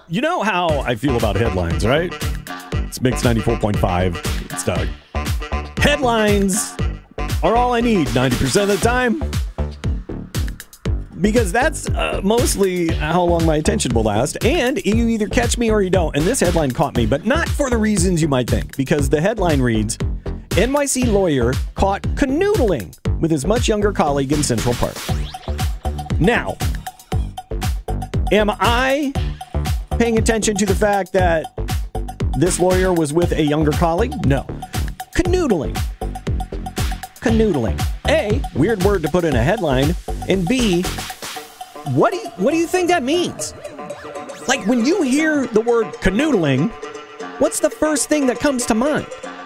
You know how I feel about headlines, right? It's Mix 94.5. It's Doug. Headlines are all I need 90% of the time. Because that's mostly how long my attention will last. And you either catch me or you don't. And this headline caught me, but not for the reasons you might think. Because the headline reads, NYC lawyer caught canoodling with his much younger colleague in Central Park. Now, am I paying attention to the fact that this lawyer was with a younger colleague? No. Canoodling. Canoodling. A, weird word to put in a headline. And B, what do you think that means? Like, when you hear the word canoodling, what's the first thing that comes to mind?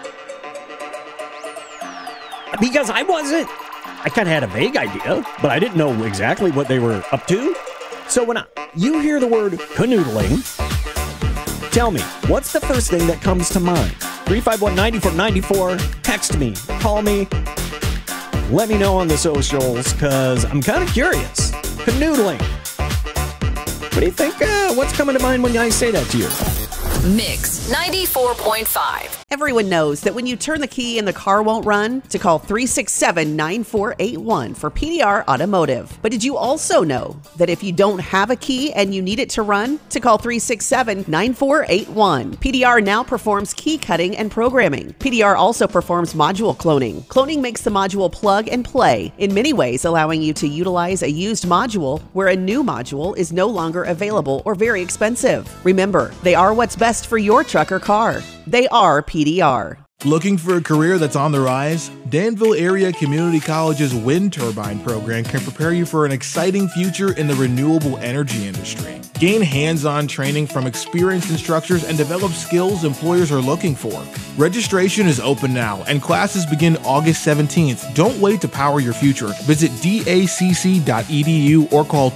Because I kind of had a vague idea, but I didn't know exactly what they were up to. So when you hear the word canoodling, tell me, what's the first thing that comes to mind? 351-9494, text me, call me, let me know on the socials, because I'm kind of curious. Canoodling. What do you think? What's coming to mind when I say that to you? Mix 94.5. Everyone knows that when you turn the key and the car won't run, to call 367-9481 for PDR Automotive. But did you also know that if you don't have a key and you need it to run, to call 367-9481. PDR now performs key cutting and programming. PDR also performs module cloning. Cloning makes the module plug and play, in many ways allowing you to utilize a used module where a new module is no longer available or very expensive. Remember, they are what's best for your truck or car. They are PDR. Looking for a career that's on the rise? Danville Area Community College's wind turbine program can prepare you for an exciting future in the renewable energy industry. Gain hands-on training from experienced instructors and develop skills employers are looking for. Registration is open now and classes begin August 17th. Don't wait to power your future. Visit dacc.edu or call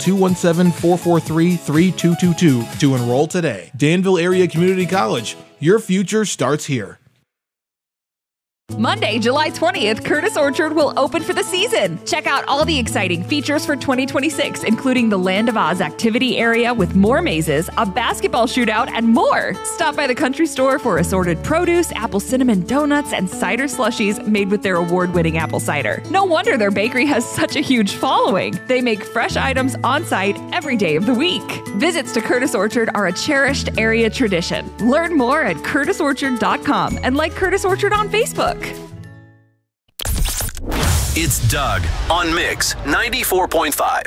217-443-3222 to enroll today. Danville Area Community College. Your future starts here. Monday, July 20th, Curtis Orchard will open for the season. Check out all the exciting features for 2026, including the Land of Oz activity area with more mazes, a basketball shootout, and more. Stop by the country store for assorted produce, apple cinnamon donuts, and cider slushies made with their award-winning apple cider. No wonder their bakery has such a huge following. They make fresh items on site every day of the week. Visits to Curtis Orchard are a cherished area tradition. Learn more at curtisorchard.com and like Curtis Orchard on Facebook. It's Doug on Mix 94.5.